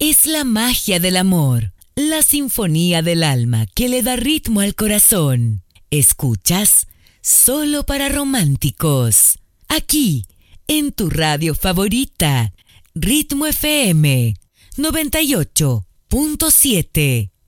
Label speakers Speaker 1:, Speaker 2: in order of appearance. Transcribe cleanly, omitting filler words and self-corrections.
Speaker 1: Es la magia del amor, la sinfonía del alma que le da ritmo al corazón. Escuchas Solo para Románticos, aquí, en tu radio favorita, Ritmo FM 98.7.